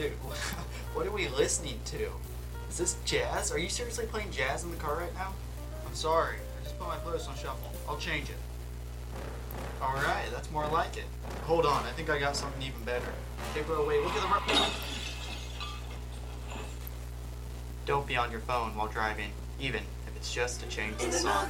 Dude, what are we listening to? Is this jazz? Are you seriously playing jazz in the car right now? I'm sorry. I just put my playlist on shuffle. I'll change it. Alright, that's more like it. Hold on, I think I got something even better. Okay, bro, wait, look at the road. Don't be on your phone while driving, even if it's just to change the song.